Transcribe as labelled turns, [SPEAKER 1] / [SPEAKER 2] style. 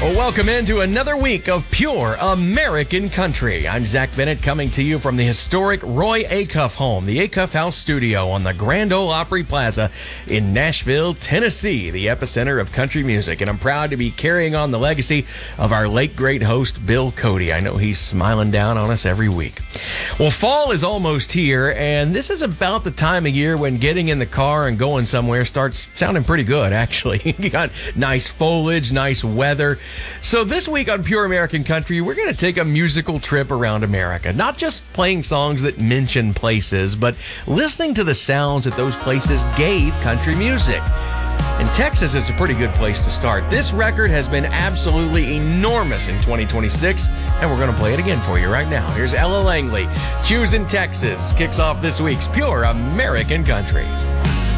[SPEAKER 1] Well, welcome into another week of Pure American Country. I'm Zach Bennett coming to you from the historic Roy Acuff home, the Acuff House Studio on the Grand Ole Opry Plaza in Nashville, Tennessee, the epicenter of country music. And I'm proud to be carrying on the legacy of our late great host, Bill Cody. I know he's smiling down on us every week. Well, fall is almost here, and this is about the time of year when getting in the car and going somewhere starts sounding pretty good, actually. You got nice foliage, nice weather. So this week on Pure American Country, we're going to take a musical trip around America. Not just playing songs that mention places, but listening to the sounds that those places gave country music. And Texas is a pretty good place to start. This record has been absolutely enormous in 2026, and we're going to play it again for you right now. Here's Ella Langley, Choosing Texas, kicks off this week's Pure American Country.